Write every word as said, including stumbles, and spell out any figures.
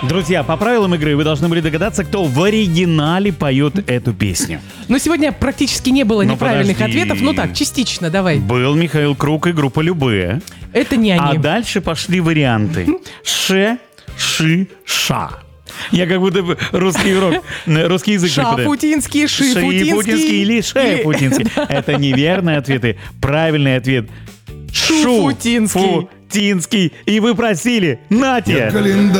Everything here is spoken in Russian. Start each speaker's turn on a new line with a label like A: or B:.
A: Друзья, по правилам игры вы должны были догадаться, кто в оригинале поет эту песню.
B: Но сегодня практически не было
A: Ну,
B: неправильных
A: подожди.
B: ответов. Ну так, частично, давай.
A: Был Михаил Круг и группа «Любые».
B: Это не
A: А
B: они.
A: дальше пошли варианты. Ше, ши, ша. Я как будто бы русский урок, русский язык преподаю.
B: Шафутинский, Шифутинский.
A: Шифутинский или Шефутинский. Это неверные ответы. Правильный ответ.
B: Шуфутинский.
A: Шуфутинский. И вы просили. Нате.